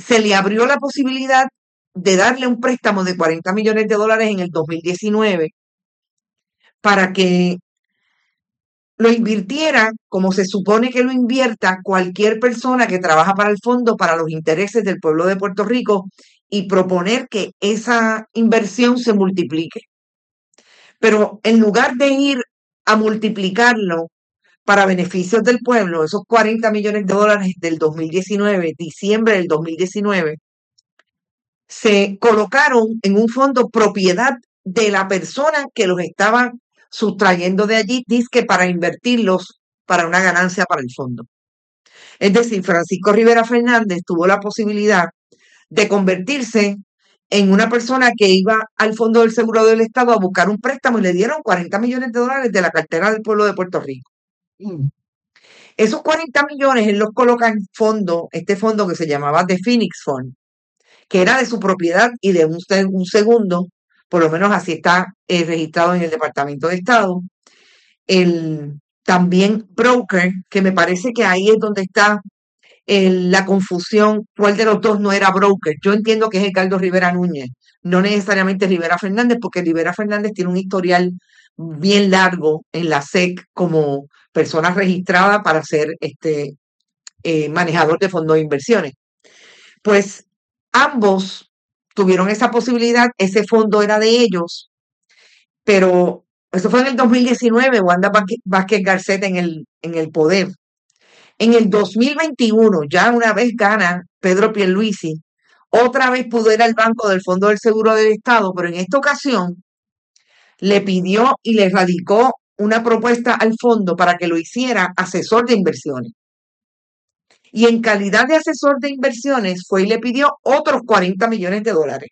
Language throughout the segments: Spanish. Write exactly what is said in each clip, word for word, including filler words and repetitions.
se le abrió la posibilidad de darle un préstamo de cuarenta millones de dólares en el dos mil diecinueve para que lo invirtiera como se supone que lo invierta cualquier persona que trabaja para el fondo para los intereses del pueblo de Puerto Rico y proponer que esa inversión se multiplique. Pero en lugar de ir a multiplicarlo para beneficios del pueblo, esos cuarenta millones de dólares del dos mil diecinueve, diciembre del dos mil diecinueve, se colocaron en un fondo propiedad de la persona que los estaba sustrayendo de allí, dizque para invertirlos para una ganancia para el fondo. Es decir, Francisco Rivera Fernández tuvo la posibilidad de convertirse en una persona que iba al Fondo del Seguro del Estado a buscar un préstamo y le dieron cuarenta millones de dólares de la cartera del pueblo de Puerto Rico. Mm. Esos cuarenta millones él los coloca en fondo, este fondo que se llamaba The Phoenix Fund, que era de su propiedad y de un, un segundo, por lo menos así está eh, registrado en el Departamento de Estado. El también broker, que me parece que ahí es donde está el, la confusión, cuál de los dos no era broker. Yo entiendo que es Ricardo Rivera Núñez, no necesariamente Rivera Fernández, porque Rivera Fernández tiene un historial bien largo en la S E C como persona registrada para ser este eh, manejador de fondos de inversiones. Pues ambos tuvieron esa posibilidad, ese fondo era de ellos, pero eso fue en el dos mil diecinueve, Wanda Vázquez Garcet en el, en el poder. En el dos mil veintiuno, ya una vez gana Pedro Pierluisi, otra vez pudo ir al banco del Fondo del Seguro del Estado, pero en esta ocasión le pidió y le radicó una propuesta al fondo para que lo hiciera asesor de inversiones. Y en calidad de asesor de inversiones fue y le pidió otros cuarenta millones de dólares.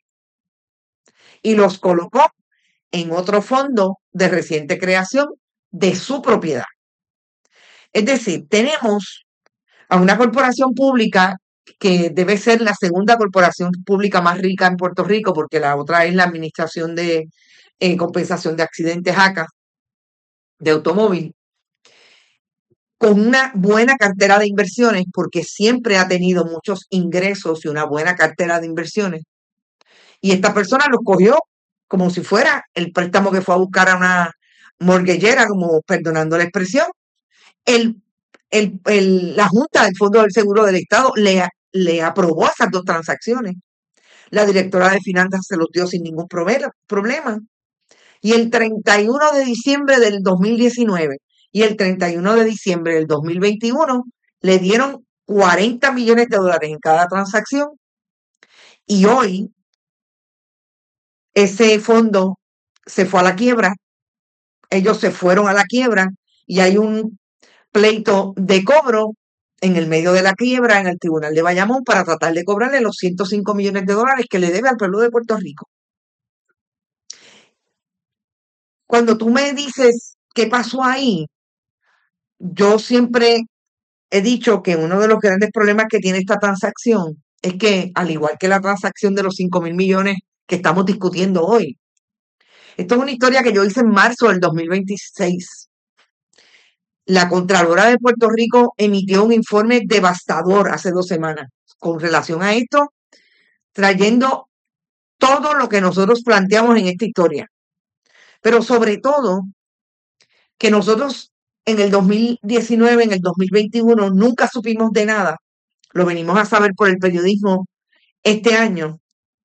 Y los colocó en otro fondo de reciente creación de su propiedad. Es decir, tenemos a una corporación pública que debe ser la segunda corporación pública más rica en Puerto Rico, porque la otra es la Administración de eh, Compensación de Accidentes A C A, de automóvil, con una buena cartera de inversiones, porque siempre ha tenido muchos ingresos y una buena cartera de inversiones. Y esta persona lo cogió como si fuera el préstamo que fue a buscar a una mortgagera, como perdonando la expresión. El, el, el, la Junta del Fondo del Seguro del Estado le, le aprobó esas dos transacciones. La directora de finanzas se los dio sin ningún problema. Y el treinta y uno de diciembre del dos mil diecinueve y el treinta y uno de diciembre del dos mil veintiuno le dieron cuarenta millones de dólares en cada transacción. Y hoy ese fondo se fue a la quiebra, ellos se fueron a la quiebra y hay un pleito de cobro en el medio de la quiebra en el Tribunal de Bayamón para tratar de cobrarle los ciento cinco millones de dólares que le debe al pueblo de Puerto Rico. Cuando tú me dices qué pasó ahí, yo siempre he dicho que uno de los grandes problemas que tiene esta transacción es que, al igual que la transacción de los cinco mil millones que estamos discutiendo hoy, esto es una historia que yo hice en marzo del dos mil veintiséis. La Contralora de Puerto Rico emitió un informe devastador hace dos semanas con relación a esto, trayendo todo lo que nosotros planteamos en esta historia. Pero sobre todo, que nosotros en el dos mil diecinueve, en el dos mil veintiuno, nunca supimos de nada. Lo venimos a saber por el periodismo este año.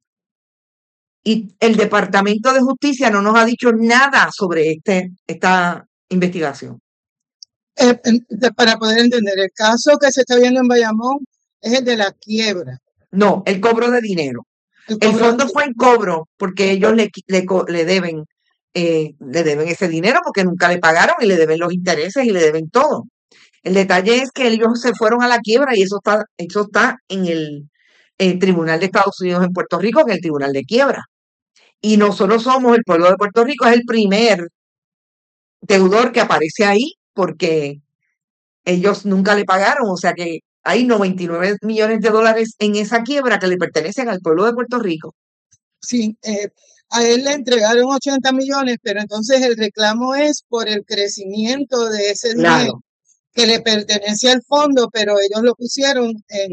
Y el Departamento de Justicia no nos ha dicho nada sobre este, esta investigación. Eh, para poder entender, el caso que se está viendo en Bayamón es el de la quiebra. No, el cobro de dinero. El, el fondo de... fue en cobro porque ellos le, le, le deben eh, le deben ese dinero porque nunca le pagaron y le deben los intereses y le deben todo. El detalle es que ellos se fueron a la quiebra y eso está, eso está en el, el Tribunal de Estados Unidos en Puerto Rico, en el Tribunal de Quiebra. Y nosotros somos, el pueblo de Puerto Rico es el primer deudor que aparece ahí porque ellos nunca le pagaron, o sea que hay noventa y nueve millones de dólares en esa quiebra que le pertenecen al pueblo de Puerto Rico. Sí, eh, a él le entregaron ochenta millones, pero entonces el reclamo es por el crecimiento de ese dinero, claro, que le pertenece al fondo, pero ellos lo pusieron en,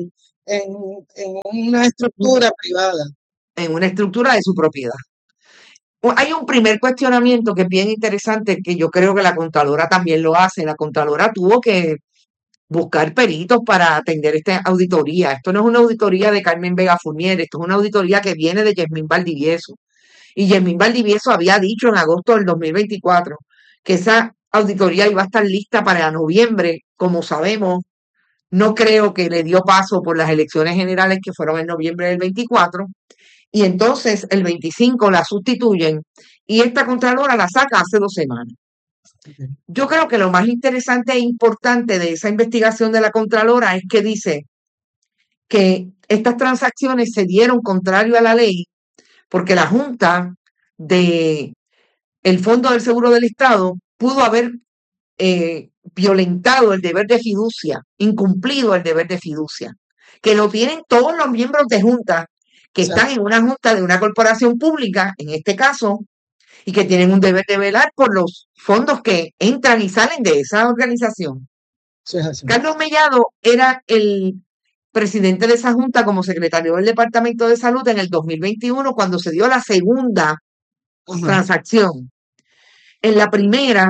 en, en una estructura privada. En una estructura de su propiedad. Hay un primer cuestionamiento que es bien interesante, que yo creo que la Contralora también lo hace. La Contralora tuvo que buscar peritos para atender esta auditoría. Esto no es una auditoría de Carmen Vega Fournier, esto es una auditoría que viene de Yasmín Valdivieso. Y Yasmín Valdivieso había dicho en agosto del dos mil veinticuatro que esa auditoría iba a estar lista para noviembre. Como sabemos, no creo que le dio paso por las elecciones generales que fueron en noviembre del veinticuatro. Y entonces el veinticinco la sustituyen y esta Contralora la saca hace dos semanas. Yo creo que lo más interesante e importante de esa investigación de la Contralora es que dice que estas transacciones se dieron contrario a la ley porque la Junta de el Fondo del Seguro del Estado pudo haber eh, violentado el deber de fiducia, incumplido el deber de fiducia, que lo tienen todos los miembros de Junta que O sea, están en una Junta de una corporación pública, en este caso, y que tienen un deber de velar por los fondos que entran y salen de esa organización. eso es así. Carlos Mellado era el presidente de esa junta como secretario del Departamento de Salud en el dos mil veintiuno, cuando se dio la segunda Ajá. transacción. En la primera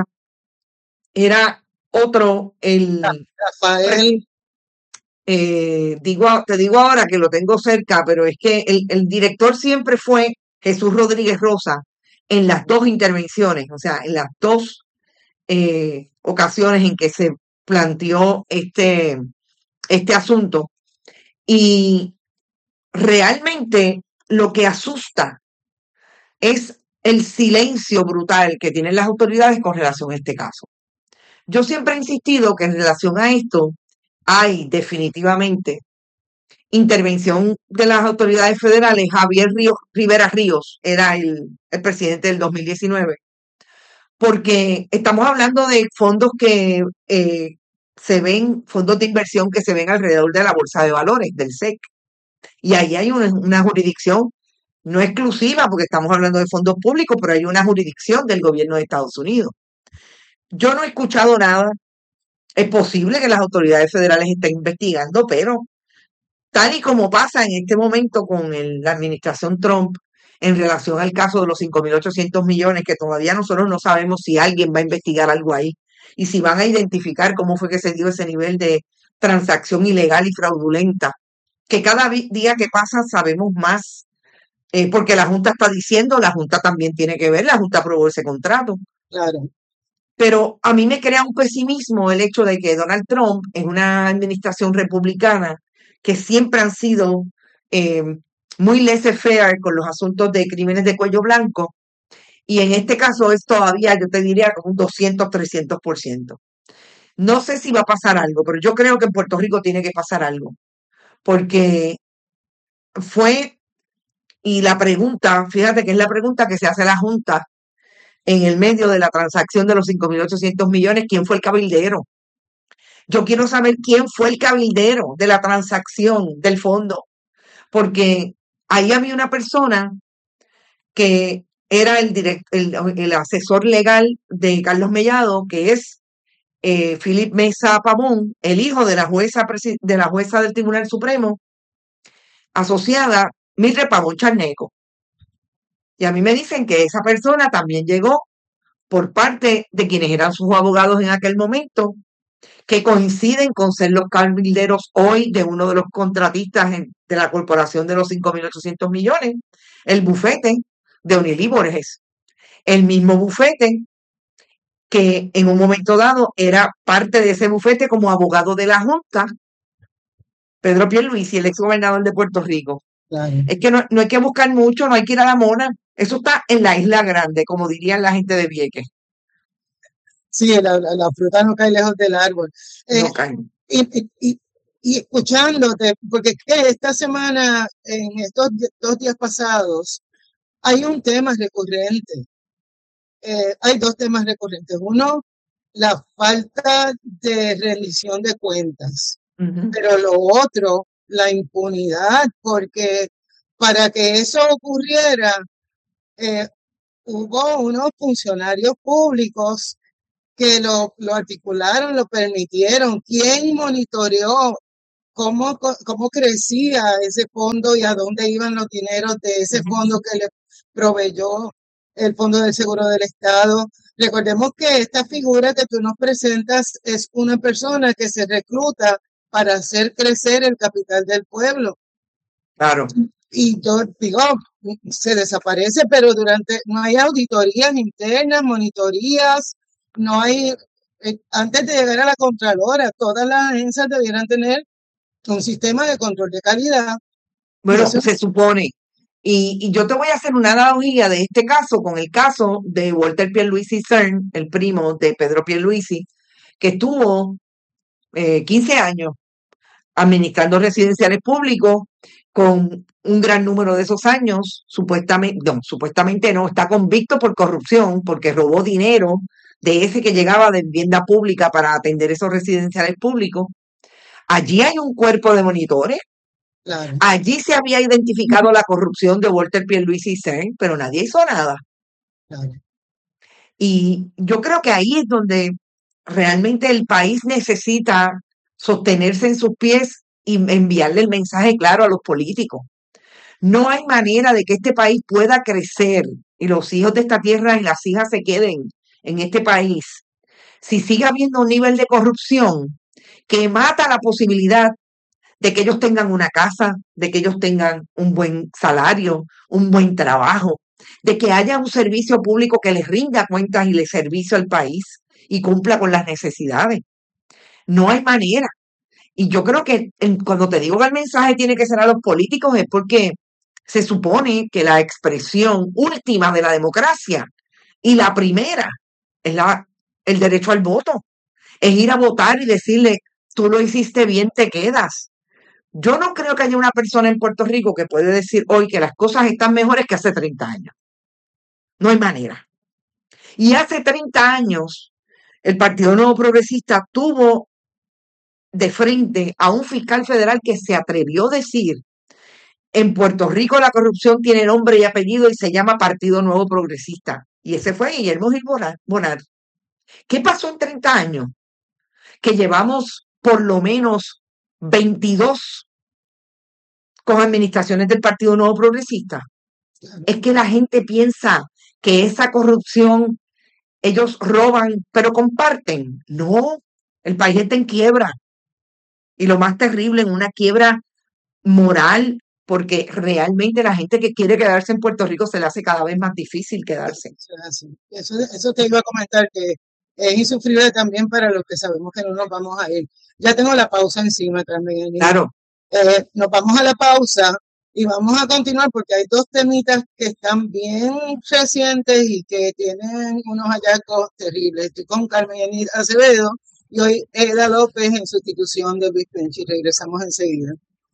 era otro, el, Rafael, eh, digo, te digo ahora que lo tengo cerca, pero es que el, el director siempre fue Jesús Rodríguez Rosa en las dos intervenciones, o sea, en las dos eh, ocasiones en que se planteó este, este asunto. Y realmente lo que asusta es el silencio brutal que tienen las autoridades con relación a este caso. Yo siempre he insistido que en relación a esto hay definitivamente intervención de las autoridades federales. Javier Ríos, Rivera Ríos era el, el presidente del dos mil diecinueve, porque estamos hablando de fondos que eh, se ven, fondos de inversión que se ven alrededor de la bolsa de valores, del S E C. Y ahí hay una, una jurisdicción no exclusiva, porque estamos hablando de fondos públicos, pero hay una jurisdicción del gobierno de Estados Unidos. Yo no he escuchado nada. Es posible que las autoridades federales estén investigando, pero tal y como pasa en este momento con el- la administración Trump en relación al caso de los cinco mil ochocientos millones, que todavía nosotros no sabemos si alguien va a investigar algo ahí y si van a identificar cómo fue que se dio ese nivel de transacción ilegal y fraudulenta, que cada vi- día que pasa sabemos más, eh, porque la Junta está diciendo, la Junta también tiene que ver, la Junta aprobó ese contrato. claro, Pero a mí me crea un pesimismo el hecho de que Donald Trump es una administración republicana que siempre han sido eh, muy laissez-faire con los asuntos de crímenes de cuello blanco, y en este caso es todavía, yo te diría, como un doscientos, trescientos por ciento. No sé si va a pasar algo, pero yo creo que en Puerto Rico tiene que pasar algo, porque fue, y la pregunta, fíjate que es la pregunta que se hace la Junta en el medio de la transacción de los cinco mil ochocientos millones, ¿quién fue el cabildero? Yo quiero saber quién fue el cabildero de la transacción del fondo, porque ahí había una persona que era el, direct, el, el asesor legal de Carlos Mellado, que es eh, Philip Mesa Pavón, el hijo de la jueza de la jueza del Tribunal Supremo, asociada Mildred Pavón Charneco. Y a mí me dicen que esa persona también llegó por parte de quienes eran sus abogados en aquel momento, que coinciden con ser los cabilderos hoy de uno de los contratistas en, de la corporación de los cinco mil ochocientos millones, el bufete de Onilí Borges. El mismo bufete que en un momento dado era parte de ese bufete como abogado de la Junta, Pedro Pierluisi, el ex gobernador de Puerto Rico. claro. Es que no, no hay que buscar mucho, no hay que ir a la mona. Eso está en la isla grande, como dirían la gente de Vieques. Sí, la, la, la fruta no cae lejos del árbol. Eh, No caen. y, y, y, y escuchándote, porque es que esta semana, en estos di- dos días pasados, hay un tema recurrente. Eh, hay dos temas recurrentes. Uno, la falta de rendición de cuentas. Ujú. Pero lo otro, la impunidad, porque para que eso ocurriera, eh, hubo unos funcionarios públicos que lo, lo articularon, lo permitieron. ¿Quién monitoreó cómo, co- cómo crecía ese fondo y a dónde iban los dineros de ese Ujú. fondo que le proveyó el Fondo del Seguro del Estado. Recordemos que esta figura que tú nos presentas es una persona que se recluta para hacer crecer el capital del pueblo. Claro. Y yo digo, se desaparece, pero durante, no hay auditorías internas, monitorías, no hay, eh, antes de llegar a la Contralora, todas las agencias debieran tener un sistema de control de calidad. Y Bueno, eso, se supone. Y, y yo te voy a hacer una analogía de este caso con el caso de Walter Pierluisi Cern, el primo de Pedro Pierluisi, que estuvo eh, quince años administrando residenciales públicos con un gran número de esos años, supuestamente, no, supuestamente no, está convicto por corrupción porque robó dinero de ese que llegaba de vivienda pública para atender esos residenciales públicos. Allí hay un cuerpo de monitores. claro, Allí se había identificado la corrupción de Walter Pierluisi Cern, pero nadie hizo nada. claro. Y yo creo que ahí es donde realmente el país necesita sostenerse en sus pies y enviarle el mensaje claro a los políticos. No hay manera de que este país pueda crecer y los hijos de esta tierra y las hijas se queden en este país si sigue habiendo un nivel de corrupción que mata la posibilidad de que ellos tengan una casa, de que ellos tengan un buen salario, un buen trabajo, de que haya un servicio público que les rinda cuentas y le servicio al país y cumpla con las necesidades. No hay manera. Y yo creo que en- cuando te digo que el mensaje tiene que ser a los políticos es porque se supone que la expresión última de la democracia y la primera es la, el derecho al voto. Es ir a votar y decirle, tú lo hiciste bien, te quedas. Yo no creo que haya una persona en Puerto Rico que puede decir hoy que las cosas están mejores que hace treinta años. No hay manera. Y hace treinta años, el Partido Nuevo Progresista tuvo de frente a un fiscal federal que se atrevió a decir, en Puerto Rico la corrupción tiene nombre y apellido y se llama Partido Nuevo Progresista. Y ese fue Guillermo Gil Bonat. ¿Qué pasó en treinta años? Que llevamos por lo menos veintidós con administraciones del Partido Nuevo Progresista. Es que la gente piensa que esa corrupción, ellos roban, pero comparten. No, el país está en quiebra. Y lo más terrible, en una quiebra moral, porque realmente la gente que quiere quedarse en Puerto Rico se le hace cada vez más difícil quedarse. Eso es así. Eso, eso te iba a comentar que es insufrible también para los que sabemos que no nos vamos a ir. Ya tengo la pausa encima también. Claro, Eh, nos vamos a la pausa y vamos a continuar porque hay dos temitas que están bien recientes y que tienen unos hallazgos terribles. Estoy con Carmen Yanir Acevedo y hoy Eda López en sustitución de Luis Penchi. Regresamos enseguida.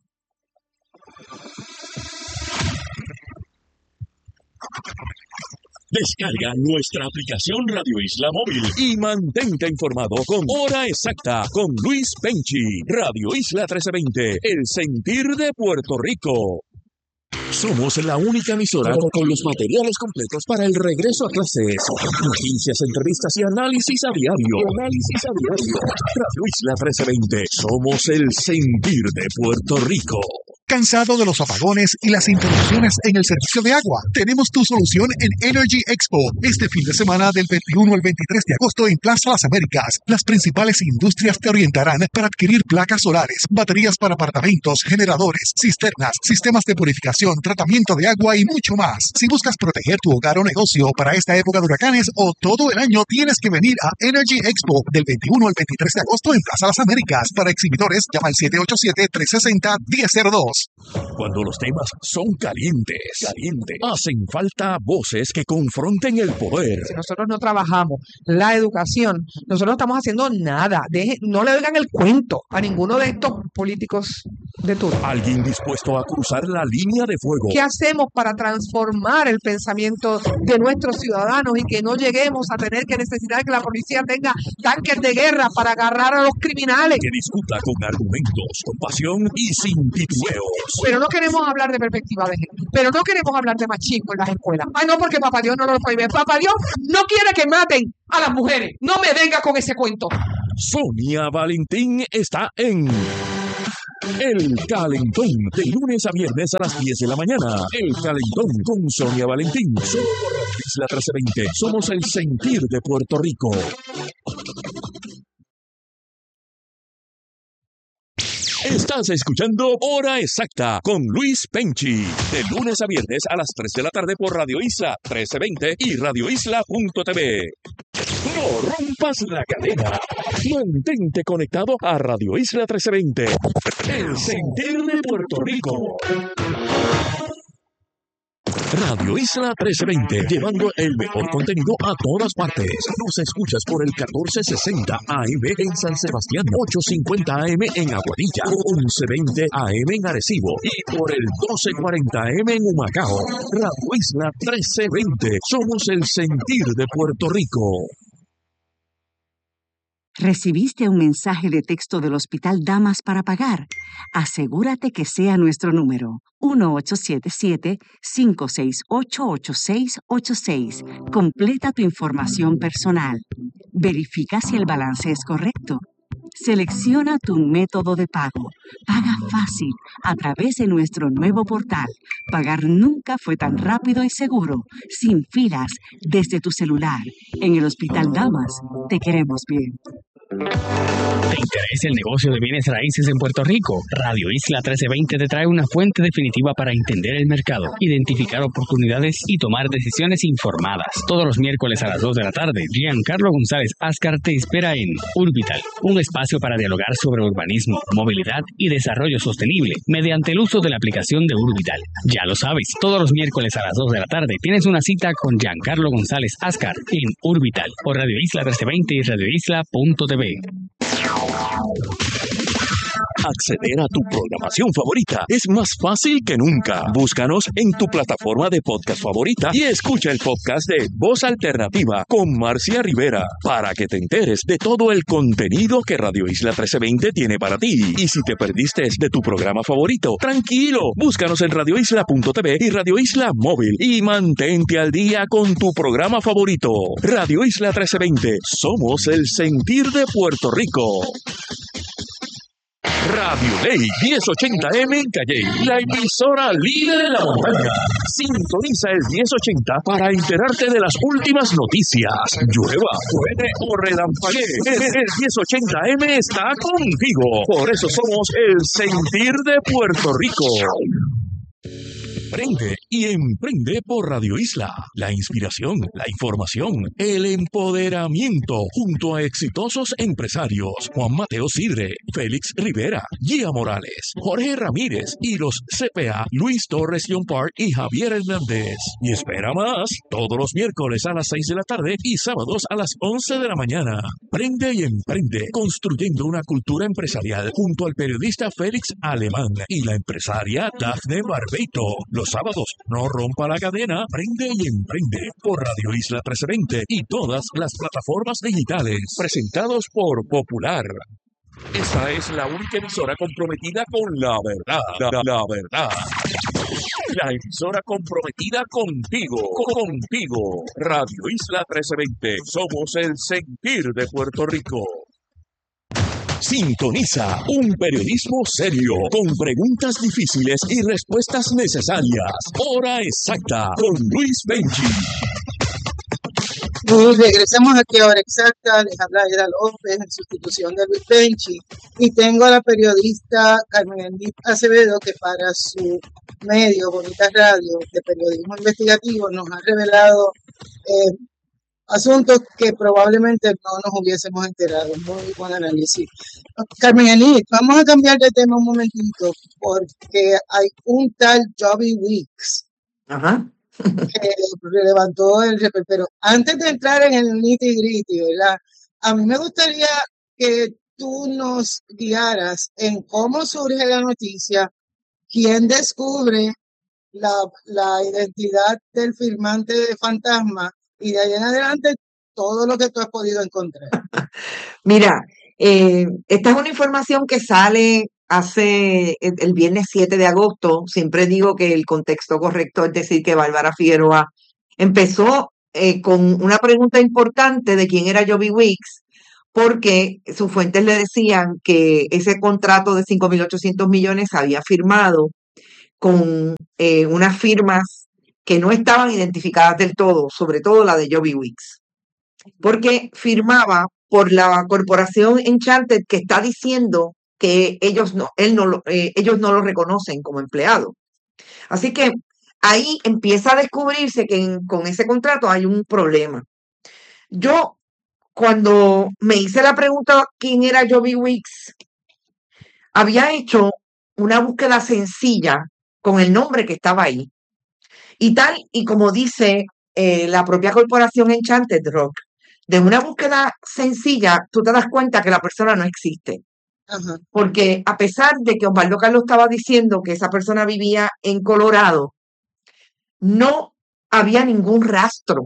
Descarga nuestra aplicación Radio Isla Móvil y mantente informado con Hora Exacta con Luis Penchi. Radio Isla trece veinte, el sentir de Puerto Rico. Somos la única emisora con los materiales completos para el regreso a clases. Noticias, entrevistas y análisis a diario. Análisis a diario. Radio Isla trece veinte. Somos el sentir de Puerto Rico. ¿Cansado de los apagones y las interrupciones en el servicio de agua? Tenemos tu solución en Energy Expo. Este fin de semana del veintiuno al veintitrés de agosto en Plaza Las Américas. Las principales industrias te orientarán para adquirir placas solares, baterías para apartamentos, generadores, cisternas, sistemas de purificación, tratamiento de agua y mucho más. Si buscas proteger tu hogar o negocio para esta época de huracanes o todo el año, tienes que venir a Energy Expo del veintiuno al veintitrés de agosto en Plaza Las Américas. Para exhibidores, llama al siete ocho siete, tres seis cero, uno cero cero dos. Cuando los temas son calientes, calientes, hacen falta voces que confronten el poder. Si nosotros no trabajamos la educación, nosotros no estamos haciendo nada. Deje, no le oigan el cuento a ninguno de estos políticos de turno. Alguien dispuesto a cruzar la línea de fuego. ¿Qué hacemos para transformar el pensamiento de nuestros ciudadanos y que no lleguemos a tener que necesitar que la policía tenga tanques de guerra para agarrar a los criminales? Que discuta con argumentos, con pasión y sin titubeos. Pero no queremos hablar de perspectiva de género. Pero no queremos hablar de machismo en las escuelas. Ay, no, porque Papá Dios no lo prohíbe. Papá Dios no quiere que maten a las mujeres. No me venga con ese cuento. Sonia Valentín está en El Calentón, de lunes a viernes a las diez de la mañana. El Calentón con Sonia Valentín. Solo por Radio Isla trece veinte. Somos el sentir de Puerto Rico. Estás escuchando Hora Exacta con Luis Penchi. De lunes a viernes a las tres de la tarde por Radio Isla trece veinte y radio isla punto t v. No rompas la cadena. Mantente conectado a Radio Isla trece veinte. El sentir de Puerto Rico. Radio Isla trece veinte, llevando el mejor contenido a todas partes. Nos escuchas por el catorce sesenta A M en San Sebastián, ochocientos cincuenta A M en Aguadilla, once veinte A M en Arecibo y por el doce cuarenta A M en Humacao. Radio Isla trece veinte, somos el sentir de Puerto Rico. ¿Recibiste un mensaje de texto del Hospital Damas para pagar? Asegúrate que sea nuestro número, uno ocho siete siete, cinco seis ocho, ocho seis ocho seis. Completa tu información personal. Verifica si el balance es correcto. Selecciona tu método de pago. Paga fácil a través de nuestro nuevo portal. Pagar nunca fue tan rápido y seguro, sin filas, desde tu celular. En el Hospital Damas, te queremos bien. ¿Te interesa el negocio de bienes raíces en Puerto Rico? Radio Isla trece veinte te trae una fuente definitiva para entender el mercado, identificar oportunidades y tomar decisiones informadas. Todos los miércoles a las dos de la tarde, Giancarlo González Ascar te espera en Urbital, un espacio para dialogar sobre urbanismo, movilidad y desarrollo sostenible mediante el uso de la aplicación de Urbital. Ya lo sabes, todos los miércoles a las dos de la tarde tienes una cita con Giancarlo González Ascar en Urbital por Radio Isla trece veinte y radio isla punto t v. Acceder a tu programación favorita es más fácil que nunca. Búscanos en tu plataforma de podcast favorita y escucha el podcast de Voz Alternativa con Marcia Rivera para que te enteres de todo el contenido que Radio Isla trece veinte tiene para ti. Y si te perdiste de tu programa favorito, tranquilo, búscanos en radio isla punto t v y Radio Isla Móvil y mantente al día con tu programa favorito. Radio Isla trece veinte, somos el sentir de Puerto Rico. Radio Ley diez ochenta M en Calley, la emisora líder de la montaña. Sintoniza el diez ochenta para enterarte de las últimas noticias. Llueva, truene o relampaguee, el, el diez ochenta M está contigo. Por eso somos el sentir de Puerto Rico. Prende y emprende por Radio Isla. La inspiración, la información, el empoderamiento junto a exitosos empresarios Juan Mateo Sidre, Félix Rivera, Gia Morales, Jorge Ramírez y los C P A Luis Torres John Park y Javier Hernández. Y espera más, todos los miércoles a las seis de la tarde y sábados a las once de la mañana. Prende y emprende, construyendo una cultura empresarial junto al periodista Félix Alemán y la empresaria Dafne Barbeito. Los sábados, no rompa la cadena, prende y emprende por Radio Isla trece veinte y todas las plataformas digitales, presentados por Popular. Esta es la única emisora comprometida con la verdad, la, la, la verdad. La emisora comprometida contigo, contigo. Radio Isla trece veinte, somos el sentir de Puerto Rico. Sintoniza un periodismo serio, con preguntas difíciles y respuestas necesarias. Hora Exacta con Luis Penchi. Y regresamos aquí a Hora Exacta. Les habla Aida López en sustitución de Luis Penchi. Y tengo a la periodista Carmen Enrique Acevedo, que para su medio, Bonita Radio, de periodismo investigativo, nos ha revelado eh, asuntos que probablemente no nos hubiésemos enterado. Muy buen análisis. Carmen Enrique, vamos a cambiar de tema un momentito, porque hay un tal Joby Weeks. Ajá. Que levantó el reper- pero antes de entrar en el nitty gritty, ¿verdad? A mí me gustaría que tú nos guiaras en cómo surge la noticia, quién descubre la, la identidad del firmante de fantasma y de ahí en adelante todo lo que tú has podido encontrar. Mira, eh, esta es una información que sale hace el, el viernes siete de agosto. Siempre digo que el contexto correcto es decir que Bárbara Figueroa empezó eh, con una pregunta importante de quién era Joby Weeks, porque sus fuentes le decían que ese contrato de cinco mil ochocientos millones se había firmado con eh, unas firmas que no estaban identificadas del todo, sobre todo la de Joby Weeks, porque firmaba por la corporación Enchanted que está diciendo que ellos no, él no lo, eh, ellos no lo reconocen como empleado. Así que ahí empieza a descubrirse que en- con ese contrato hay un problema. Yo, cuando me hice la pregunta quién era Joby Weeks, había hecho una búsqueda sencilla con el nombre que estaba ahí. Y tal y como dice eh, la propia corporación Enchanted Rock, de una búsqueda sencilla, tú te das cuenta que la persona no existe. Ajá. Porque a pesar de que Osvaldo Carlos estaba diciendo que esa persona vivía en Colorado, no había ningún rastro.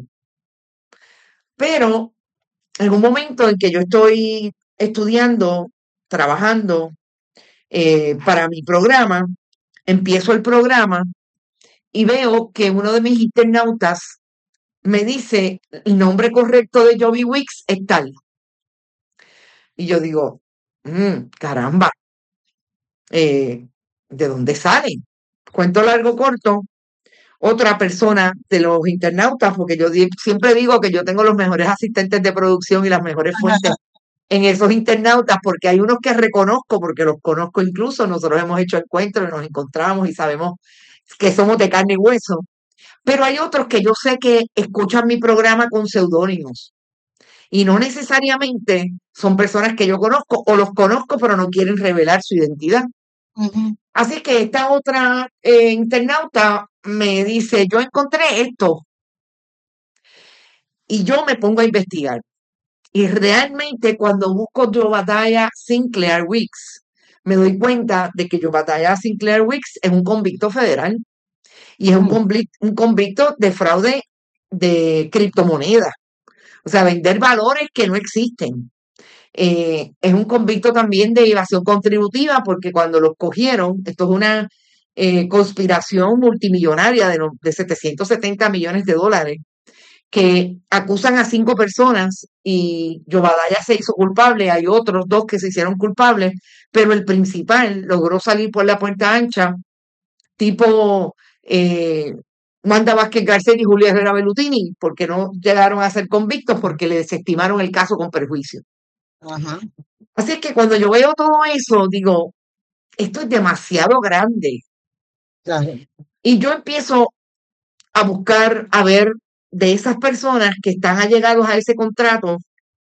Pero en un momento en que yo estoy estudiando, trabajando eh, para mi programa, empiezo el programa y veo que uno de mis internautas me dice el nombre correcto de Joby Weeks es tal. Y yo digo, "Mm, caramba, eh, ¿de dónde sale? Cuento largo corto, otra persona de los internautas, porque yo di- siempre digo que yo tengo los mejores asistentes de producción y las mejores fuentes en esos internautas, porque hay unos que reconozco, porque los conozco incluso, nosotros hemos hecho encuentros, nos encontramos y sabemos que somos de carne y hueso, pero hay otros que yo sé que escuchan mi programa con seudónimos y no necesariamente son personas que yo conozco o los conozco pero no quieren revelar su identidad. Ujú. Así que esta otra eh, internauta me dice, yo encontré esto y yo me pongo a investigar. Y realmente cuando busco Jobadiah Sinclair Weeks, me doy cuenta de que Jobadiah Sinclair Weeks es un convicto federal y es un Mm. convicto, un convicto de fraude de criptomonedas, o sea, vender valores que no existen. Eh, es un convicto también de evasión contributiva porque cuando los cogieron, esto es una eh, conspiración multimillonaria de, no- de setecientos setenta millones de dólares, que acusan a cinco personas y Jobadiah se hizo culpable, hay otros dos que se hicieron culpables, pero el principal logró salir por la puerta ancha, tipo eh, Wanda Vázquez Garcet y Julia Herrera Bellutini, porque no llegaron a ser convictos porque le desestimaron el caso con perjuicio. Ajá. Así es que cuando yo veo todo eso, digo, esto es demasiado grande. Claro. Y yo empiezo a buscar, a ver de esas personas que están allegados a ese contrato,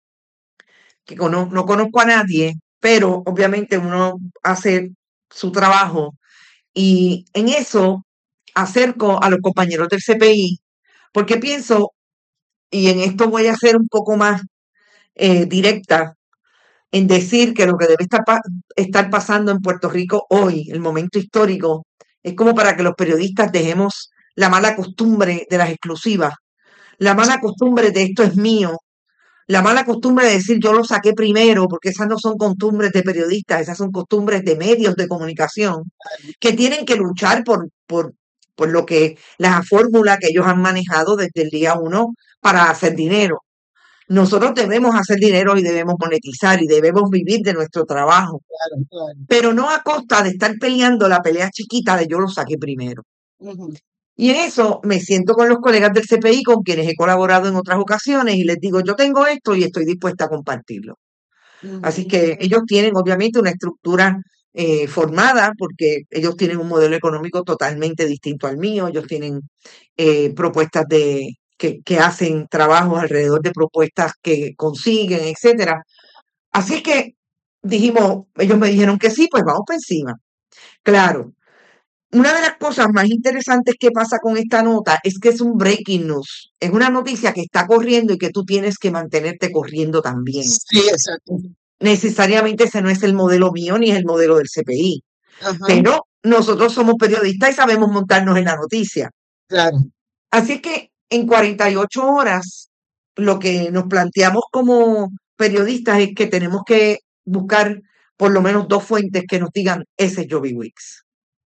que cono- no conozco a nadie, pero obviamente uno hace su trabajo y en eso acerco a los compañeros del C P I, porque pienso, y en esto voy a ser un poco más eh, directa, en decir que lo que debe estar, pa- estar pasando en Puerto Rico hoy, el momento histórico, es como para que los periodistas dejemos la mala costumbre de las exclusivas, la mala costumbre de esto es mío, la mala costumbre de decir yo lo saqué primero, porque esas no son costumbres de periodistas, esas son costumbres de medios de comunicación, que tienen que luchar por, por, por lo que, la fórmula que ellos han manejado desde el día uno para hacer dinero. Nosotros debemos hacer dinero y debemos monetizar y debemos vivir de nuestro trabajo, Claro, claro. pero no a costa de estar peleando la pelea chiquita de yo lo saqué primero. Ujú. Y en eso me siento con los colegas del C P I con quienes he colaborado en otras ocasiones y les digo, yo tengo esto y estoy dispuesta a compartirlo. Así Ujú. que ellos tienen obviamente una estructura eh, formada porque ellos tienen un modelo económico totalmente distinto al mío, ellos tienen eh, propuestas de que, que hacen trabajos alrededor de propuestas que consiguen, etcétera. Así es que dijimos, ellos me dijeron que sí, pues vamos por encima. Claro, una de las cosas más interesantes que pasa con esta nota es que es un breaking news. Es una noticia que está corriendo y que tú tienes que mantenerte corriendo también. Sí, exacto. Necesariamente ese no es el modelo mío ni es el modelo del C P I, Ajá. pero nosotros somos periodistas y sabemos montarnos en la noticia. Claro. Así es que en cuarenta y ocho horas lo que nos planteamos como periodistas es que tenemos que buscar por lo menos dos fuentes que nos digan ese es Joby Weeks.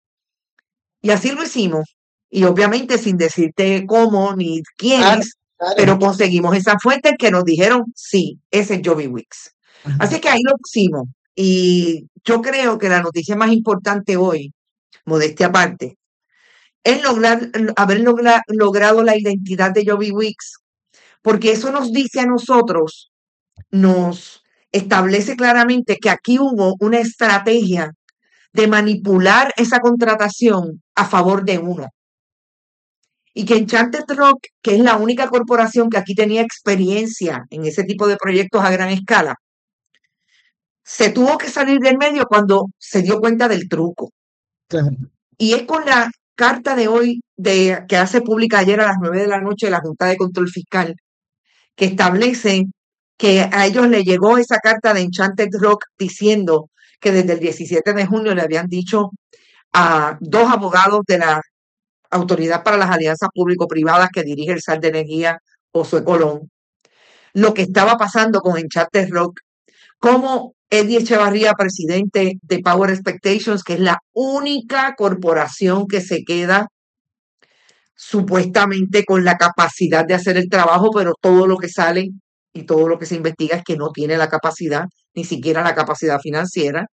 Y así lo hicimos. Y obviamente sin decirte cómo ni Claro, quiénes, claro. pero conseguimos esas fuentes que nos dijeron, sí, ese es Joby Weeks. Así que ahí lo pusimos. Y yo creo que la noticia más importante hoy, modestia aparte, es lograr, haber logra- logrado la identidad de Joby Weeks, porque eso nos dice a nosotros, nos establece claramente que aquí hubo una estrategia de manipular esa contratación a favor de uno. Y que Enchanted Rock, que es la única corporación que aquí tenía experiencia en ese tipo de proyectos a gran escala, se tuvo que salir del medio cuando se dio cuenta del truco. Claro. Y es con la carta de hoy, de, que hace pública ayer a las nueve de la noche de la Junta de Control Fiscal, que establece que a ellos le llegó esa carta de Enchanted Rock diciendo que desde el diecisiete de junio le habían dicho a dos abogados de la Autoridad para las Alianzas Público-Privadas que dirige el S A R de Energía, Josué Colón, lo que estaba pasando con Enchanted Rock, como Eddie Echevarría, presidente de Power Expectations, que es la única corporación que se queda supuestamente con la capacidad de hacer el trabajo, pero todo lo que sale y todo lo que se investiga es que no tiene la capacidad, ni siquiera la capacidad financiera.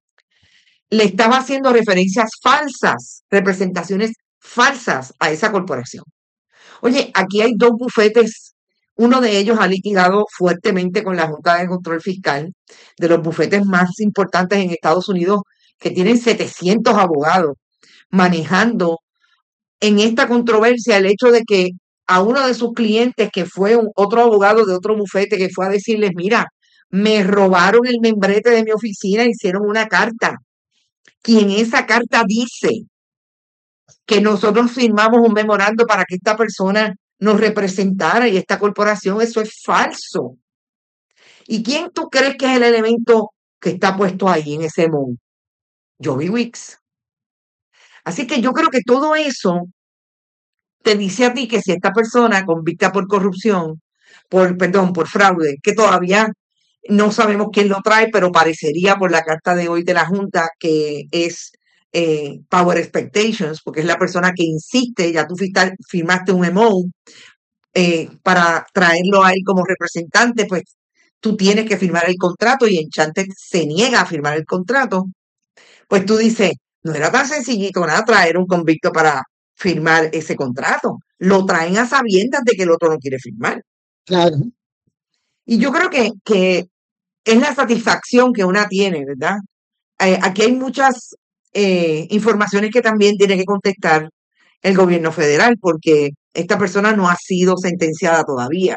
Le estaba haciendo referencias falsas, representaciones falsas a esa corporación. Oye, aquí hay dos bufetes. Uno de ellos ha litigado fuertemente con la Junta de Control Fiscal, de los bufetes más importantes en Estados Unidos, que tienen setecientos abogados manejando en esta controversia el hecho de que a uno de sus clientes, que fue un, otro abogado de otro bufete, que fue a decirles, mira, me robaron el membrete de mi oficina, hicieron una carta. Quien esa carta dice que nosotros firmamos un memorando para que esta persona nos representara y esta corporación, eso es falso. ¿Y quién tú crees que es el elemento que está puesto ahí en ese mon? Joby Weeks. Así que yo creo que todo eso te dice a ti que si esta persona convicta por corrupción, por, perdón, por fraude, que todavía no sabemos quién lo trae, pero parecería por la carta de hoy de la Junta que es eh, Power Expectations, porque es la persona que insiste, ya tú firmaste un M O eh, para traerlo a él como representante, pues tú tienes que firmar el contrato y Enchanted se niega a firmar el contrato. Pues tú dices, no era tan sencillito nada traer un convicto para firmar ese contrato. Lo traen a sabiendas de que el otro no quiere firmar. Claro. Y yo creo que, que es la satisfacción que una tiene, ¿verdad? Eh, aquí hay muchas eh, informaciones que también tiene que contestar el gobierno federal, porque esta persona no ha sido sentenciada todavía.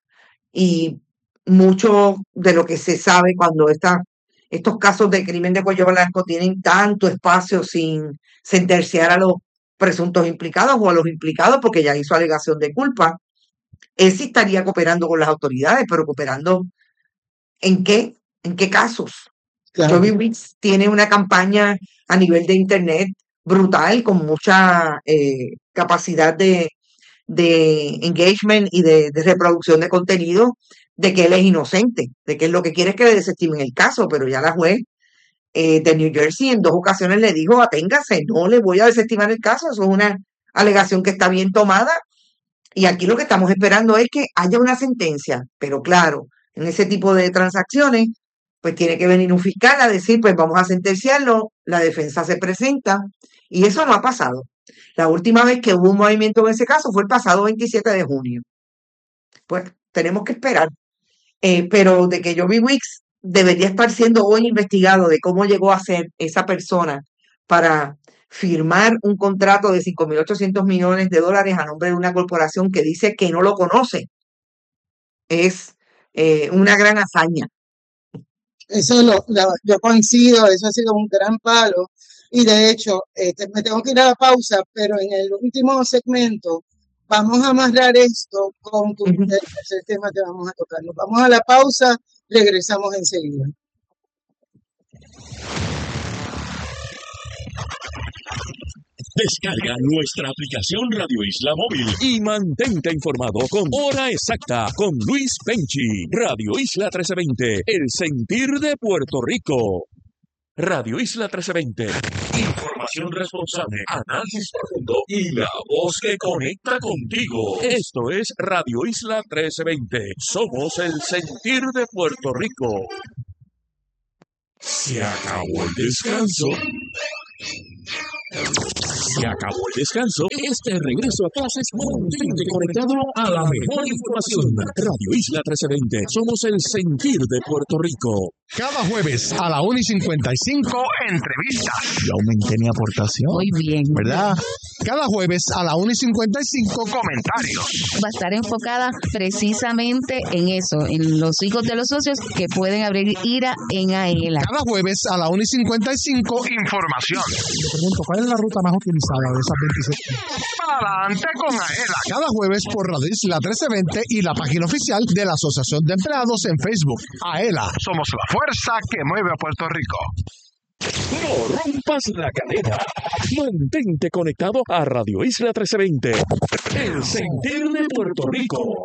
Y mucho de lo que se sabe cuando esta, estos casos de crimen de cuello blanco tienen tanto espacio sin sentenciar a los presuntos implicados o a los implicados porque ya hizo alegación de culpa, él sí estaría cooperando con las autoridades, pero cooperando ¿en qué? ¿En qué casos? Claro. Joby Weeks tiene una campaña a nivel de internet brutal, con mucha eh, capacidad de, de engagement y de, de reproducción de contenido, de que él es inocente, de que él lo que quiere es que le desestimen el caso, pero ya la juez eh, de New Jersey en dos ocasiones le dijo, aténgase, no le voy a desestimar el caso, eso es una alegación que está bien tomada, y aquí lo que estamos esperando es que haya una sentencia, pero claro, en ese tipo de transacciones, pues tiene que venir un fiscal a decir, pues vamos a sentenciarlo, la defensa se presenta, y eso no ha pasado. La última vez que hubo un movimiento en ese caso fue el pasado veintisiete de junio. Pues tenemos que esperar. Eh, pero de que Joby Weeks debería estar siendo hoy investigado de cómo llegó a ser esa persona para firmar un contrato de cinco mil ochocientos millones de dólares a nombre de una corporación que dice que no lo conoce, es eh, una gran hazaña. Eso lo, lo- yo coincido, eso ha sido un gran palo. Y de hecho, este, me tengo que ir a la pausa, pero en el último segmento vamos a amarrar esto con tu, Ujú. el tercer tema que vamos a tocar. Nos vamos a la pausa, regresamos enseguida. Descarga nuestra aplicación Radio Isla Móvil y mantente informado con Hora Exacta con Luis Penchi. Radio Isla trece veinte, el sentir de Puerto Rico. Radio Isla trece veinte. Información responsable, análisis profundo y la voz que conecta contigo. Esto es Radio Isla trece veinte. Somos el sentir de Puerto Rico. Se acabó el descanso. Se acabó el descanso. Este regreso a clases mantente conectado a la mejor información. Radio Isla trece veinte. Somos el sentir de Puerto Rico. Cada jueves a la una y cincuenta y cinco, entrevistas. Yo aumenté mi aportación. Muy bien. ¿Verdad? Cada jueves a la una y cincuenta y cinco, comentarios. Va a estar enfocada precisamente en eso, en los hijos de los socios que pueden abrir IRA en AELA. Cada jueves a la una y cincuenta y cinco, información. Le pregunto, ¿cuál es la ruta más utilizada de esas veintiséis? Adelante con AELA. Cada jueves por Radio Isla trece veinte y la página oficial de la Asociación de Empleados en Facebook. AELA, somos la fuerza que mueve a Puerto Rico. No rompas la cadena. Mantente conectado a Radio Isla trece veinte. El sentir de Puerto Rico.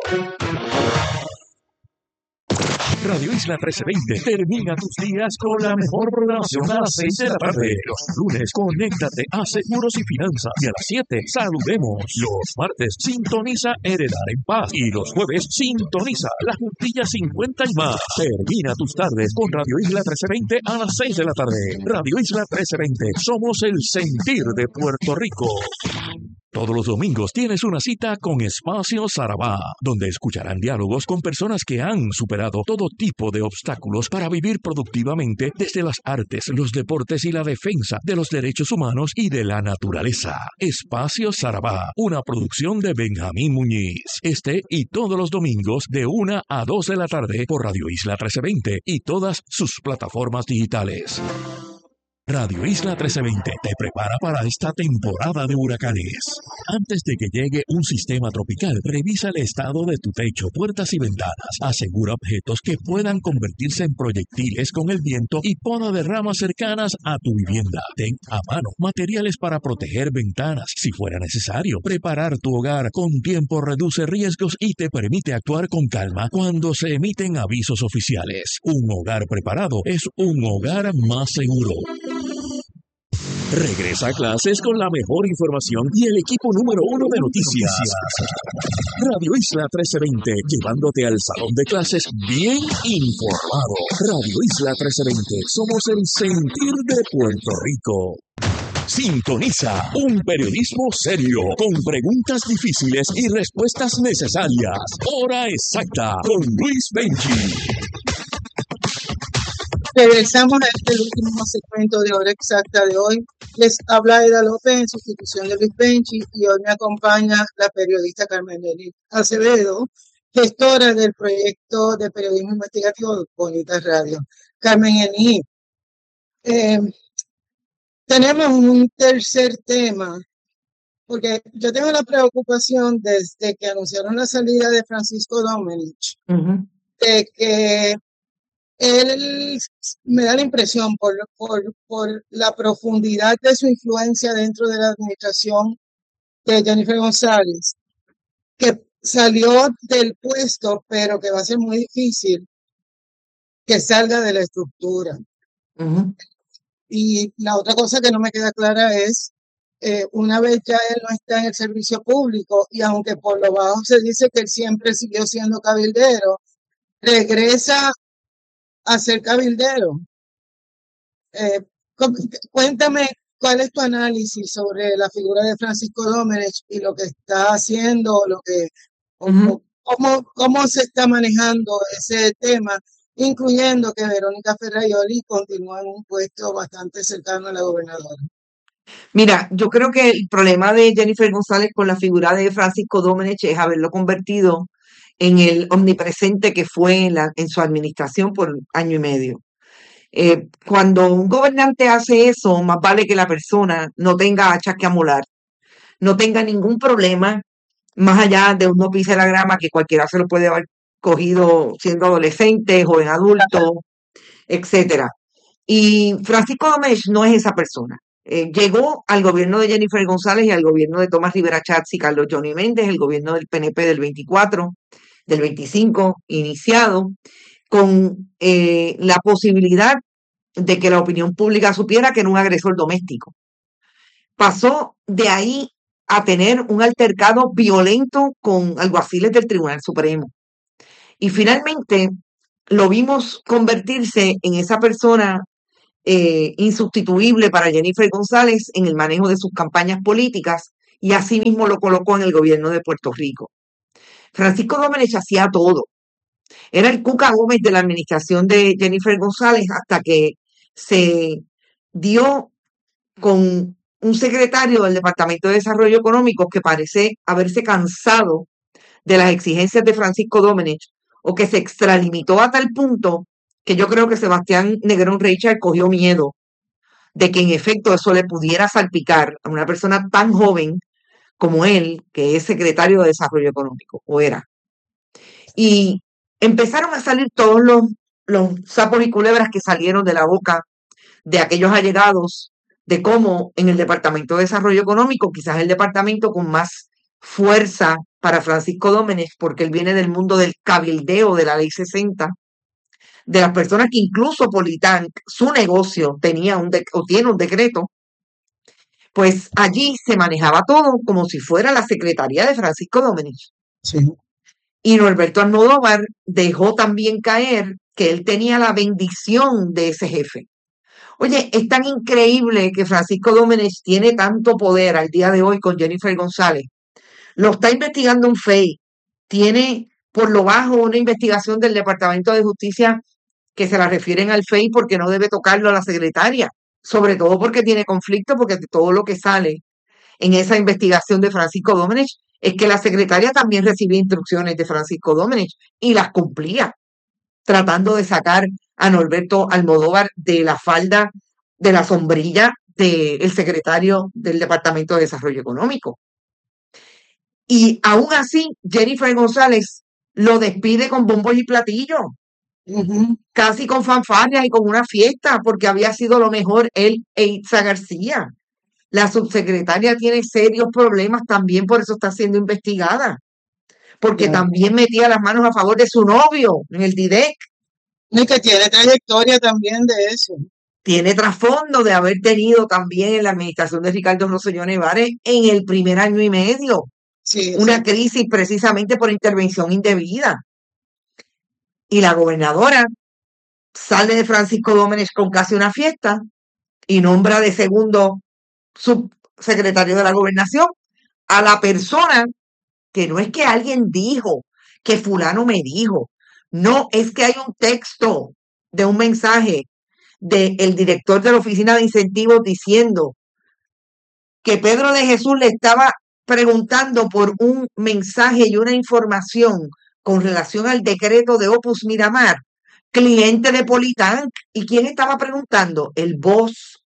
Radio Isla trece veinte termina tus días con la mejor programación a las seis de la tarde. Los lunes, conéctate a Seguros y Finanzas. Y a las siete, saludemos. Los martes, sintoniza Heredar en Paz. Y los jueves, sintoniza La Juntilla cincuenta y más. Termina tus tardes con Radio Isla trece veinte a las seis de la tarde. Radio Isla trece veinte. Somos el sentir de Puerto Rico. Todos los domingos tienes una cita con Espacio Sarabá, donde escucharán diálogos con personas que han superado todo tipo de obstáculos para vivir productivamente desde las artes, los deportes y la defensa de los derechos humanos y de la naturaleza. Espacio Sarabá, una producción de Benjamín Muñiz. Este y todos los domingos de una a dos de la tarde por Radio Isla trece veinte y todas sus plataformas digitales. Radio Isla trece veinte te prepara para esta temporada de huracanes. Antes de que llegue un sistema tropical, revisa el estado de tu techo, puertas y ventanas. Asegura objetos que puedan convertirse en proyectiles con el viento y poda de ramas cercanas a tu vivienda. Ten a mano materiales para proteger ventanas. Si fuera necesario, preparar tu hogar con tiempo reduce riesgos y te permite actuar con calma cuando se emiten avisos oficiales. Un hogar preparado es un hogar más seguro. Regresa a clases con la mejor información y el equipo número uno de noticias. Radio Isla trece veinte, llevándote al salón de clases bien informado. Radio Isla trece veinte, somos el sentir de Puerto Rico. Sintoniza un periodismo serio, con preguntas difíciles y respuestas necesarias. Hora exacta con Luis Benchi. Regresamos a este último segmento de Hora Exacta de hoy. Les habla Aida López en sustitución de Luis Benchi y hoy me acompaña la periodista Carmen Enich Acevedo, gestora del proyecto de periodismo investigativo de Bonitas Radio. Carmen Enich, eh, tenemos un tercer tema, porque yo tengo la preocupación desde que anunciaron la salida de Francisco Domenech, uh-huh. de que él me da la impresión por, por, por la profundidad de su influencia dentro de la administración de Jennifer González, que salió del puesto, pero que va a ser muy difícil que salga de la estructura. Uh-huh. Y la otra cosa que no me queda clara es, eh, una vez ya él no está en el servicio público, y aunque por lo bajo se dice que él siempre siguió siendo cabildero, regresa a ser cabildero. Eh, cuéntame cuál es tu análisis sobre la figura de Francisco Domenech y lo que está haciendo, lo que, uh-huh. cómo, cómo se está manejando ese tema, incluyendo que Verónica Ferraioli continúa en un puesto bastante cercano a la gobernadora. Mira, yo creo que el problema de Jennifer González con la figura de Francisco Domenech es haberlo convertido en el omnipresente que fue en, la, en su administración por año y medio. Eh, cuando un gobernante hace eso, más vale que la persona no tenga hachas que amolar, no tenga ningún problema, más allá de uno pise la grama, que cualquiera se lo puede haber cogido siendo adolescente, joven adulto, etcétera. Y Francisco Domenech no es esa persona. Eh, llegó al gobierno de Jennifer González y al gobierno de Tomás Rivera Schatz y Carlos Johnny Méndez, el gobierno del P N P del veinticuatro, del veinticinco, iniciado, con eh, la posibilidad de que la opinión pública supiera que era un agresor doméstico. Pasó de ahí a tener un altercado violento con alguaciles del Tribunal Supremo. Y finalmente lo vimos convertirse en esa persona eh, insustituible para Jennifer González en el manejo de sus campañas políticas y asimismo lo colocó en el gobierno de Puerto Rico. Francisco Domenech hacía todo. Era el Cuca Gómez de la administración de Jennifer González hasta que se dio con un secretario del Departamento de Desarrollo Económico que parece haberse cansado de las exigencias de Francisco Domenech o que se extralimitó a tal punto que yo creo que Sebastián Negrón Richard cogió miedo de que en efecto eso le pudiera salpicar a una persona tan joven como él, que es secretario de Desarrollo Económico, o era. Y empezaron a salir todos los, los sapos y culebras que salieron de la boca de aquellos allegados de cómo en el Departamento de Desarrollo Económico, quizás el departamento con más fuerza para Francisco Domenech, porque él viene del mundo del cabildeo de la Ley sesenta, de las personas que incluso Politank, su negocio, tenía un de, o tiene un decreto, pues allí se manejaba todo como si fuera la secretaría de Francisco Domenech. Sí. Y Norberto Almodóvar dejó también caer que él tenía la bendición de ese jefe. Oye, es tan increíble que Francisco Domenech tiene tanto poder al día de hoy con Jennifer González. Lo está investigando un F E I. Tiene por lo bajo una investigación del Departamento de Justicia que se la refieren al F E I porque no debe tocarlo a la secretaria. Sobre todo porque tiene conflicto, porque todo lo que sale en esa investigación de Francisco Domenech es que la secretaria también recibía instrucciones de Francisco Domenech y las cumplía, tratando de sacar a Norberto Almodóvar de la falda, de la sombrilla del secretario del Departamento de Desarrollo Económico. Y aún así, Jennifer González lo despide con bombos y platillos, Ujú. casi con fanfarrias y con una fiesta, porque había sido lo mejor él e Itza García. La subsecretaria tiene serios problemas también, por eso está siendo investigada, porque Claro. también metía las manos a favor de su novio en el D I D E C. Y que tiene trayectoria también de eso. Tiene trasfondo de haber tenido también en la administración de Ricardo Rosselló Nevares en el primer año y medio Sí, una exacto. crisis precisamente por intervención indebida. Y la gobernadora sale de Francisco Domenech con casi una fiesta y nombra de segundo subsecretario de la gobernación a la persona que no es que alguien dijo, que fulano me dijo, no, es que hay un texto de un mensaje del director de la Oficina de Incentivos diciendo que Pedro de Jesús le estaba preguntando por un mensaje y una información con relación al decreto de Opus Miramar, cliente de Politank. ¿Y quién estaba preguntando? El boss,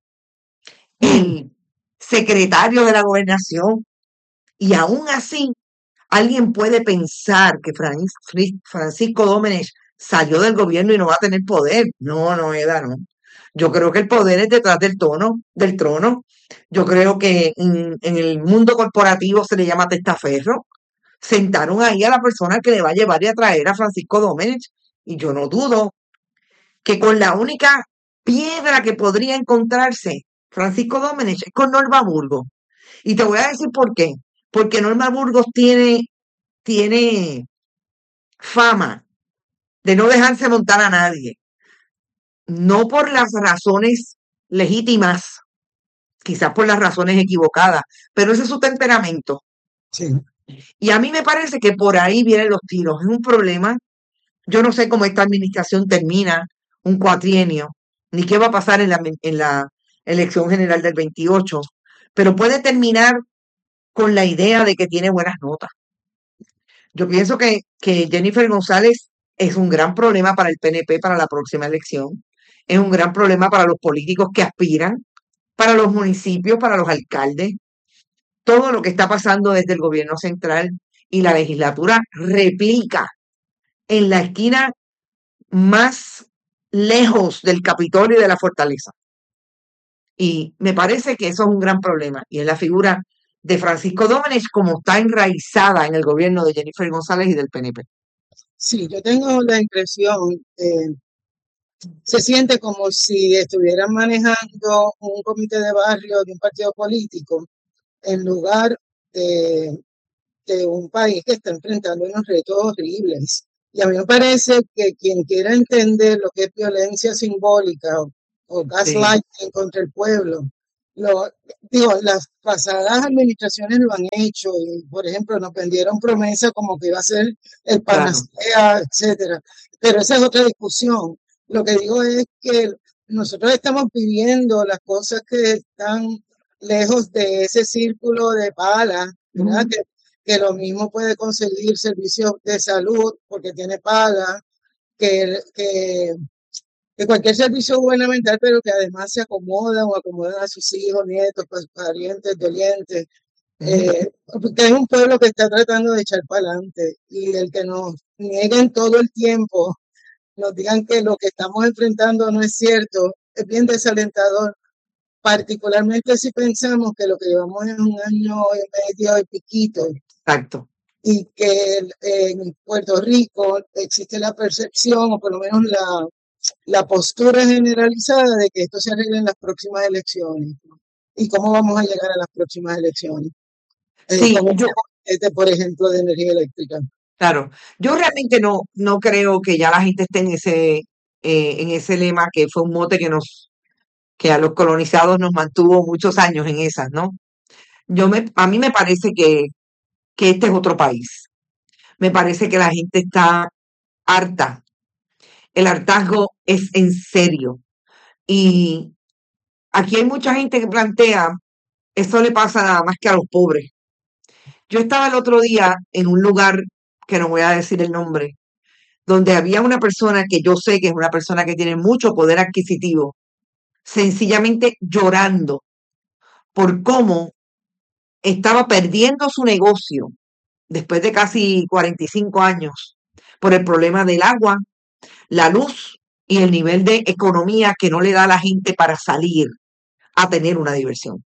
el secretario de la gobernación. Y aún así, alguien puede pensar que Francisco Domenech salió del gobierno y no va a tener poder. No, no, Eda, no. Yo creo que el poder es detrás del tono, del trono. Yo creo que en, en el mundo corporativo se le llama testaferro. Sentaron ahí a la persona que le va a llevar y a traer a Francisco Domenech. Y yo no dudo que con la única piedra que podría encontrarse Francisco Domenech es con Norma Burgos. Y te voy a decir por qué. Porque Norma Burgos tiene, tiene fama de no dejarse montar a nadie. No por las razones legítimas, quizás por las razones equivocadas, pero ese es su temperamento. Sí. Y a mí me parece que por ahí vienen los tiros. Es un problema. Yo no sé cómo esta administración termina un cuatrienio, ni qué va a pasar en la, en la elección general del veintiocho, pero puede terminar con la idea de que tiene buenas notas. Yo pienso que, que Jennifer González es un gran problema para el P N P para la próxima elección. Es un gran problema para los políticos que aspiran, para los municipios, para los alcaldes. Todo lo que está pasando desde el gobierno central y la legislatura replica en la esquina más lejos del Capitolio y de la Fortaleza. Y me parece que eso es un gran problema. Y es la figura de Francisco Domenech como está enraizada en el gobierno de Jennifer González y del P N P. Sí, yo tengo la impresión, eh, se siente como si estuvieran manejando un comité de barrio de un partido político en lugar de, de un país que está enfrentando unos retos horribles. Y a mí me parece que quien quiera entender lo que es violencia simbólica o o Sí, gaslighting contra el pueblo. Lo, digo, las pasadas administraciones lo han hecho y, por ejemplo, nos vendieron promesas como que iba a ser el claro. panacea, etcétera. Pero esa es otra discusión. Lo que digo es que nosotros estamos pidiendo las cosas que están lejos de ese círculo de palas, ¿verdad? Ujú. Que, que lo mismo puede conseguir servicios de salud porque tiene paga, que, que que cualquier servicio gubernamental, pero que además se acomodan o acomodan a sus hijos, nietos, pues, parientes, dolientes, Ujú. eh, porque es un pueblo que está tratando de echar para adelante y el que nos nieguen todo el tiempo, nos digan que lo que estamos enfrentando no es cierto, es bien desalentador, particularmente si pensamos que lo que llevamos es un año y medio y piquito Exacto. y que en Puerto Rico existe la percepción, o por lo menos la, la postura generalizada de que esto se arregle en las próximas elecciones. ¿Y cómo vamos a llegar a las próximas elecciones? Eh, Sí, con un yo, paquete, por ejemplo, de energía eléctrica. claro. Yo realmente no, no creo que ya la gente esté en ese, eh, en ese lema que fue un mote que nos, que a los colonizados nos mantuvo muchos años en esas, ¿no? Yo me, a mí me parece que, que este es otro país. Me parece que la gente está harta. El hartazgo es en serio. Y aquí hay mucha gente que plantea, eso le pasa nada más que a los pobres. Yo estaba el otro día en un lugar, que no voy a decir el nombre, donde había una persona que yo sé que es una persona que tiene mucho poder adquisitivo, sencillamente llorando por cómo estaba perdiendo su negocio después de casi cuarenta y cinco años por el problema del agua, la luz y el nivel de economía que no le da a la gente para salir a tener una diversión.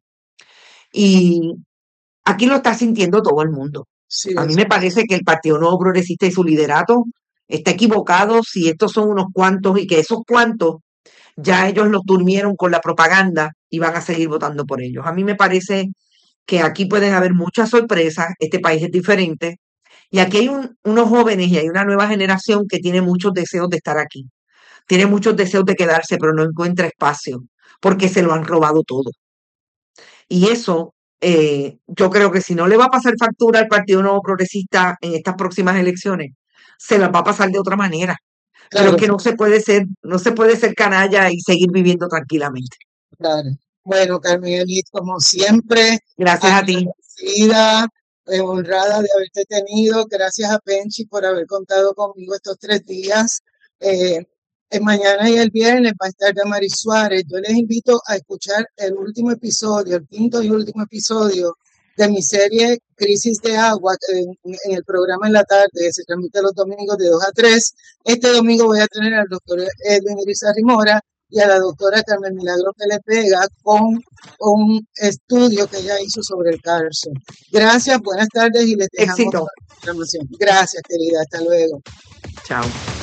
Y aquí lo está sintiendo todo el mundo. Sí, A mí es- me parece que el Partido Nuevo Progresista y su liderato está equivocado si estos son unos cuantos y que esos cuantos ya ellos los durmieron con la propaganda y van a seguir votando por ellos. A mí me parece que aquí pueden haber muchas sorpresas, este país es diferente y aquí hay un- unos jóvenes y hay una nueva generación que tiene muchos deseos de estar aquí, tiene muchos deseos de quedarse, pero no encuentra espacio porque se lo han robado todo. Y eso, eh, yo creo que si no le va a pasar factura al Partido Nuevo Progresista en estas próximas elecciones, se las va a pasar de otra manera. Pero es claro, que no se puede ser, no se puede ser canalla y seguir viviendo tranquilamente. claro. Bueno, Carmen Elite, como siempre, Gracias a ti. agradecida, eh, honrada de haberte tenido. Gracias a Penchi por haber contado conmigo estos tres días. Eh, el mañana y el viernes va a estar Damaris Suárez. Yo les invito a escuchar el último episodio, el quinto y último episodio de mi serie Crisis de Agua en, en el programa en la tarde. Se transmite los domingos de dos a tres. Este domingo voy a tener al doctor Edwin Irizarry Mora y a la doctora Carmen Milagro que le pega con un estudio que ella hizo sobre el cáncer. Gracias, buenas tardes y les dejamos Éxito. la programación. Gracias, querida, hasta luego. Chao.